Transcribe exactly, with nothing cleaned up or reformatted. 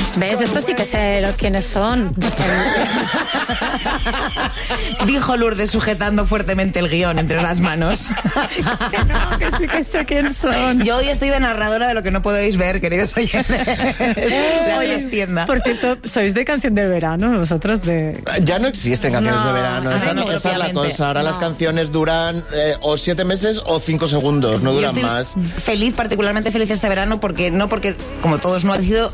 ¿Ves? Esto sí que sé los quiénes son. Dijo Lourdes sujetando fuertemente el guión entre las manos. Que no, que sí que sé quién son. Yo hoy estoy de narradora de lo que no podéis ver, queridos oyentes. La Oye, trastienda. por cierto, sois de canción de verano, vosotros de... Ya no existen canciones No, de verano. Esta, ay, no, no, esta es la obviamente. cosa. Ahora No. las canciones duran eh, o siete meses o cinco segundos. No Yo duran estoy más. feliz, particularmente feliz este verano, porque no porque, como todos, no ha sido